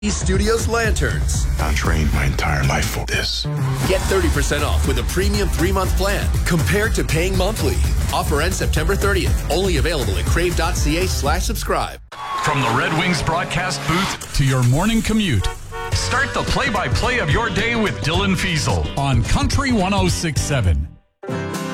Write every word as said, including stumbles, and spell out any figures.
Studios lanterns. I trained my entire life for this. Get thirty percent off with a premium three-month plan compared to paying monthly. Offer ends September thirtieth. Only available at crave.ca slash subscribe. From the Red Wings broadcast booth to your morning commute, start the play-by-play of your day with Dylan Fiesel on Country one oh six point seven.